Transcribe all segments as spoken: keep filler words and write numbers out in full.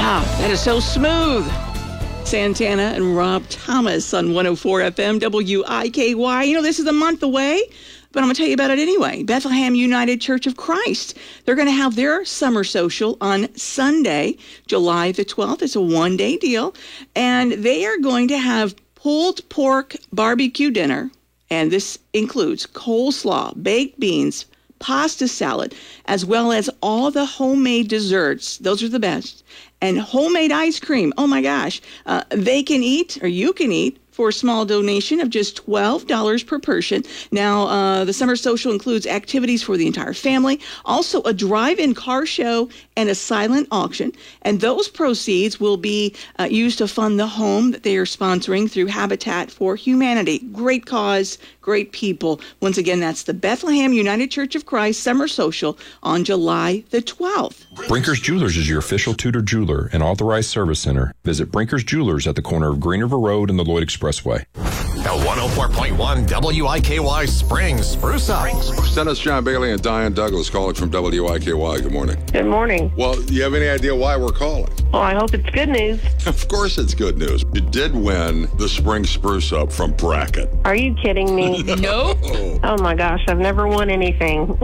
Yeah, that is so smooth. Santana and Rob Thomas on one oh four F M W I K Y. You know, this is a month away, but I'm going to tell you about it anyway. Bethlehem United Church of Christ. They're going to have their summer social on Sunday, July the twelfth. It's a one-day deal. And they are going to have pulled pork barbecue dinner. And this includes coleslaw, baked beans, pasta salad, as well as all the homemade desserts. Those are the best. And homemade ice cream. Oh, my gosh. Uh, they can eat, or you can eat, for a small donation of just twelve dollars per person. Now, uh, the summer social includes activities for the entire family, also a drive-in car show and a silent auction. And those proceeds will be uh, used to fund the home that they are sponsoring through Habitat for Humanity. Great cause, great people. Once again, that's the Bethlehem United Church of Christ Summer Social on July the twelfth. Brinkers Jewelers is your official Tudor jeweler and authorized service center. Visit Brinkers Jewelers at the corner of Green River Road and the Lloyd Expressway. The one oh four point one W I K Y Spring Spruce Up. Dennis John Bailey and Diane Douglas calling from W I K Y. Good morning. Good morning. Well, you have any idea why we're calling? Well, I hope it's good news. Of course it's good news. You did win the Spring Spruce Up from Bracket. Are you kidding me? Nope. Oh, my gosh. I've never won anything.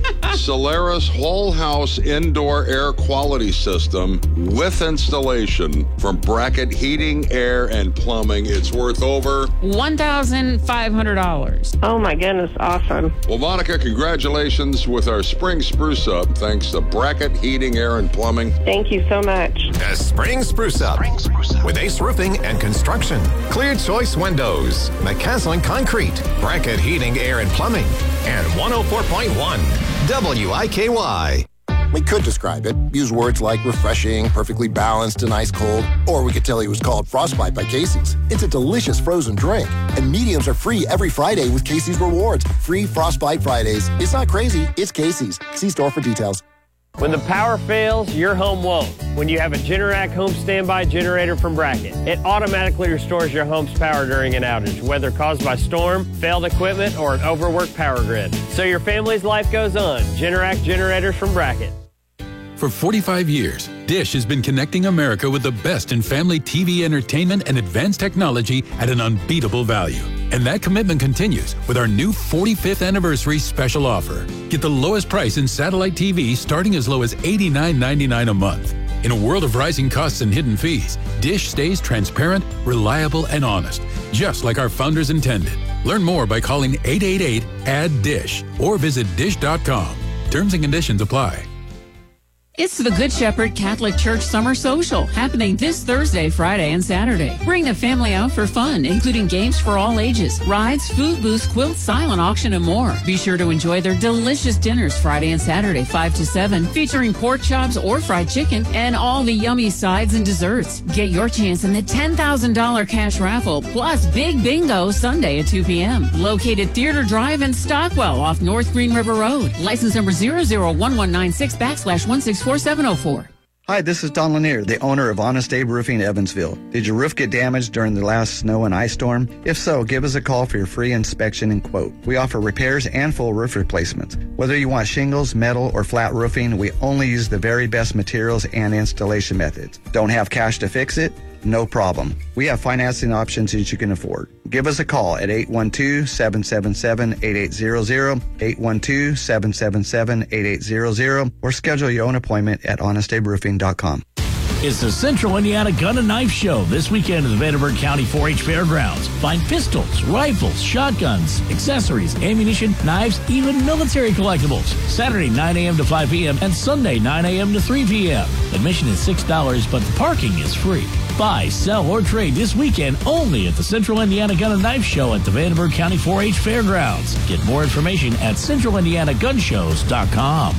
Solaris Whole House Indoor Air Quality System with installation from Bracket Heating, Air, and Plumbing. It's worth over one thousand five hundred dollars. Oh, my goodness. Awesome. Well, Monica, congratulations with our Spring Spruce Up, thanks to Bracket Heating, Air, and Plumbing. Thank you so much. The Spring Spruce Up. Spring Spruce Up. With Ace Roofing and Construction. Clear Choice Windows. McCaslin Concrete. Bracket Heating, Air, and Plumbing. And one oh four point one W I K Y. We could describe it, use words like refreshing, perfectly balanced, and ice cold, or we could tell you it was called Frostbite by Casey's. It's a delicious frozen drink, and mediums are free every Friday with Casey's Rewards. Free Frostbite Fridays. It's not crazy, it's Casey's. See store for details. When the power fails, your home won't. When you have a Generac home standby generator from Bracket, it automatically restores your home's power during an outage, whether caused by storm, failed equipment, or an overworked power grid. So your family's life goes on. Generac generators from Bracket. For forty-five years, Dish has been connecting America with the best in family T V entertainment and advanced technology at an unbeatable value. And that commitment continues with our new forty-fifth anniversary special offer. Get the lowest price in satellite T V starting as low as eighty-nine ninety-nine a month. In a world of rising costs and hidden fees, Dish stays transparent, reliable, and honest, just like our founders intended. Learn more by calling eight eight eight, A D D D I S H or visit dish dot com. Terms and conditions apply. It's the Good Shepherd Catholic Church Summer Social, happening this Thursday, Friday, and Saturday. Bring the family out for fun, including games for all ages, rides, food booths, quilts, silent auction, and more. Be sure to enjoy their delicious dinners Friday and Saturday, five to seven, featuring pork chops or fried chicken, and all the yummy sides and desserts. Get your chance in the ten thousand dollars cash raffle, plus Big Bingo Sunday at two p.m. Located Theater Drive in Stockwell off North Green River Road. License number zero zero one one nine six backslash one six four seven oh four. Hi, this is Don Lanier, the owner of Honest Abe Roofing Evansville. Did your roof get damaged during the last snow and ice storm? If so, give us a call for your free inspection and quote. We offer repairs and full roof replacements. Whether you want shingles, metal, or flat roofing, we only use the very best materials and installation methods. Don't have cash to fix it? No problem. We have financing options that you can afford. Give us a call at eight one two, seven seven seven, eight eight zero zero, eight one two, seven seven seven, eight eight zero zero, or schedule your own appointment at honest abe roofing dot com. It's the Central Indiana Gun and Knife Show this weekend at the Vandenberg County four H Fairgrounds. Find pistols, rifles, shotguns, accessories, ammunition, knives, even military collectibles. Saturday nine a.m. to five p.m. and Sunday nine a.m. to three p.m. Admission is six dollars, but the parking is free. Buy, sell, or trade this weekend only at the Central Indiana Gun and Knife Show at the Vandenberg County four H Fairgrounds. Get more information at central indiana gun shows dot com.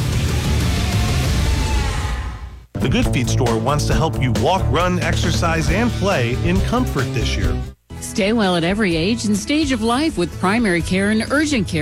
The Good Feet store wants to help you walk, run, exercise, and play in comfort this year. Stay well at every age and stage of life with primary care and urgent care.